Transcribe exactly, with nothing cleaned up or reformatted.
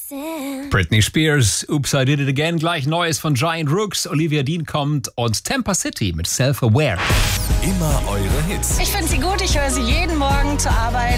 Britney Spears, Oops, I Did It Again, gleich Neues von Giant Rooks, Olivia Dean kommt und Tampa City mit Self-Aware. Immer eure Hits. Ich finde sie gut, ich höre sie jeden Morgen zur Arbeit.